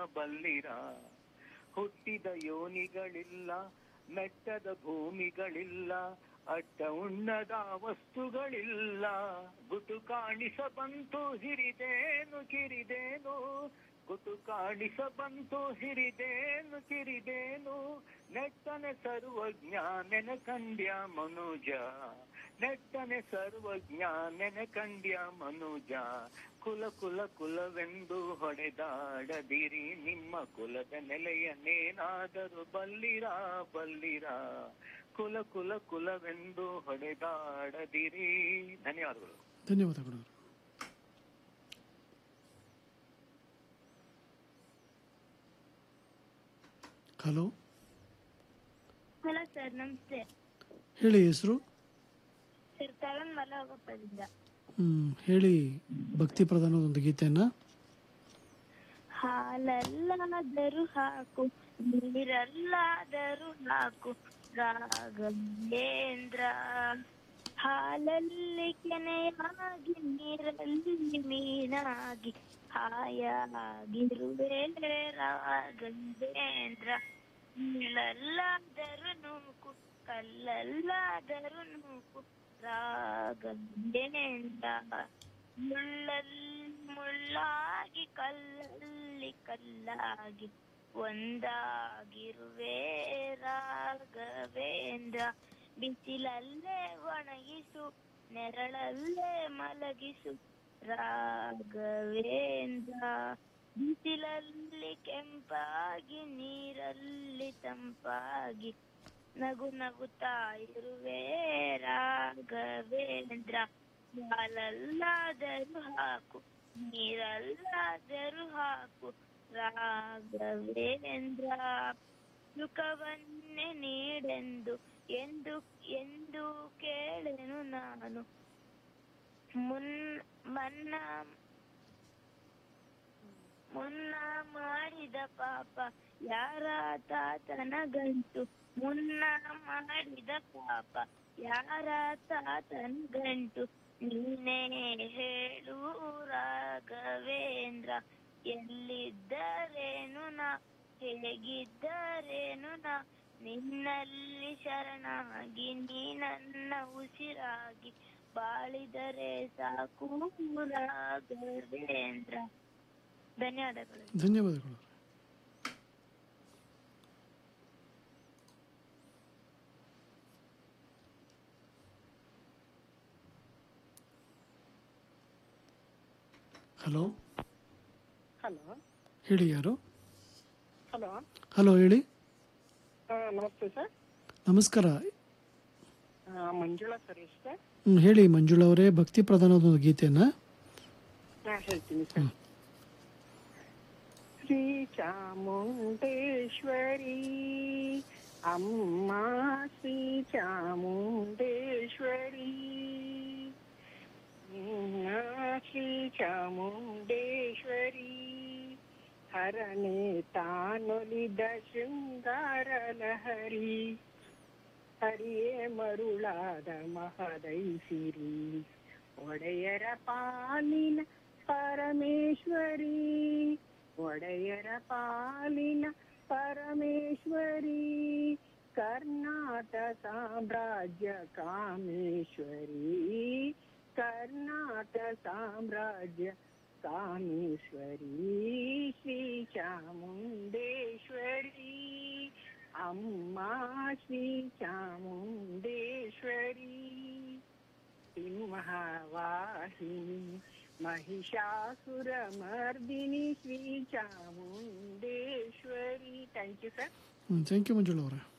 ಬಲ್ಲಿರ. ಹುಟ್ಟಿದ ಯೋನಿಗಳಿಲ್ಲ, ಮೆಟ್ಟದ ಭೂಮಿಗಳಿಲ್ಲ, ಅಡ್ಡ ಉಣ್ಣದ ವಸ್ತುಗಳಿಲ್ಲ. ಗುಟು ಕಾಣಿಸ ಬಂತು ಹಿರಿದೇನು ಕಿರಿದೇನು, ಗುಟು ಕಾಣಿಸ ಬಂತು ಹಿರಿದೇನು ಕಿರಿದೇನು. ನೆಟ್ಟನೆ ಸರ್ವಜ್ಞ ನೆನಕಂಡ್ಯ ಮನುಜ, ನೆಟ್ಟನೆ ಸರ್ವಜ್ಞ ನೆನಕಂಡ್ಯ ಮನುಜ. ಕುಲ ಕುಲ ಕುಲವೆಂದು ಹೊಡೆದಾಡದಿರಿ, ನಿಮ್ಮ ಕುಲದ ನೆಲೆಯನ್ನೇನಾದರೂ ಬಲ್ಲಿರ ಬಲ್ಲಿರ. ಕುಲ ಕುಲ ಕುಲವೆಂದು ಹೊಡೆದಾಡದಿರಿ. ಧನ್ಯವಾದಗಳು. ಧನ್ಯವಾದಗಳು. ಹಲೋ. ಹಲೋ ಸರ್, ನಮಸ್ತೆ. ಹೇಳಿ, ಹೆಸರು? ಸರ್, ತರುಣ್ ಮಲಗೋಪದಿಂದ. ಹೇಳಿ, ಭಕ್ತಿ ಪ್ರಧಾನದ ಒಂದು ಗೀತೆಯನ್ನ. ಹಾಲಲ್ಲಾದರೂ ಹಾಕು, ನೀರಲ್ಲಾದರೂ ಹಾಕು ರಾಘವೇಂದ್ರ. ಹಾಲಲ್ಲಿ ಕೆನೆಯಾಗಿ, ನೀರಲ್ಲಿ ಮೀನಾಗಿ, ಹಾಯಾಗಿರುವೆ ರಾಘವೇಂದ್ರ. ಮುಳ್ಳಲ್ಲಾದರೂ ನೂಕು, ಕಲ್ಲಲ್ಲಾದರೂ ನೂಕು ರಾಘವೇಂದ್ರ. ಮುಳ್ಳಾಗಿ ಕಲ್ಲಲ್ಲಿ ಕಲ್ಲಾಗಿ ಒಂದಾಗಿರುವೆ ರಾಘವೇಂದ್ರ. ಬಿಸಿಲಲ್ಲೇ ಒಣಗಿಸು, ನೆರಳಲ್ಲೇ ಮಲಗಿಸು ರಾಘವೇಂದ್ರ. ಬಿಸಿಲಲ್ಲಿ ಕೆಂಪಾಗಿ, ನೀರಲ್ಲಿ ತಂಪಾಗಿ, ನಗು ನಗುತ್ತಾ ಇರುವೆ ರಾಘವೇಂದ್ರ. ಹಾಲಲ್ಲಾದರೂ ಹಾಕು, ನೀರಲ್ಲಾದರೂ ಹಾಕು ರಾಘವೇಂದ್ರ. ಸುಖವನ್ನೇ ನೀಡೆಂದು ಎಂದು ಎಂದು ಕೇಳೆನು ನಾನು. ಮುನ್ನ ಮಾಡಿದ ಪಾಪ ಯಾರ ತಾತನ ಗಂಟು. ಮುನ್ನ ಮಾಡಿದ ಪಾಪ ಯಾರ ತಾತನ ಗಂಟು. ನೀನೇ ಹೇಳು ರಾಘವೇಂದ್ರ. ಎಲ್ಲಿದ್ದರೇನು ನಾ, ಹೇಗಿದ್ದರೇನು ನಾ, ನಿನ್ನಲ್ಲಿ ಶರಣಾಗಿ ನೀ ನನ್ನ ಉಸಿರಾಗಿ ಬಾಳಿದರೆ ಸಾಕು ರಾಘವೇಂದ್ರ. ಧನ್ಯವಾದಗಳು. ಧನ್ಯವಾದಗಳು. ಹಲೋ. ಹಲೋ, ಹೇಳಿ, ಯಾರು? ಹಲೋ. ಹಲೋ, ಹೇಳಿ. ನಮಸ್ತೆ ಸರ್. ನಮಸ್ಕಾರ. Manjula sir sir. ಹೇಳಿ ಮಂಜುಳಾ ಅವರೇ, ಭಕ್ತಿ ಪ್ರಧಾನದ ಒಂದು ಗೀತೆಯನ್ನ. ಹೇಳ್ತೀನಿ ಸರ್. ಶ್ರೀ ಚಾಮುಂಡೇಶ್ವರಿ ಅಮ್ಮ, ಶ್ರೀ ಚಾಮುಂಡೇಶ್ವರಿ, ಶ್ರೀ ಚಾಮುಂಡೇಶ್ವರಿ. ಹರನೇ ತಾನೊಲಿದ ಶೃಂಗಾರ ಲಹರಿ, ಹರಿಯೇ ಮರುಳಾದ ಮಹದೈಸಿರಿ. ಒಡೆಯರ ಪಾಲಿನ ಪರಮೇಶ್ವರಿ, ಒಡೆಯರ ಪಾಲಿನ ಪರಮೇಶ್ವರಿ. ಕರ್ನಾಟಕ ಸಾಮ್ರಾಜ್ಯ ಕಾಮೇಶ್ವರಿ, ಕರ್ನಾಟಕ ಸಾಮ್ರಾಜ್ಯ ಕಾಮೇಶ್ವರಿ. ಶ್ರೀ ಚಾಮುಂಡೇಶ್ವರಿ ಅಮ್ಮ, Shri Chamundeshwari. Simhavahini Mahishasura Mardini Shri Chamundeshwari. Thank you sir. Thank you Manjula ಅವರೇ.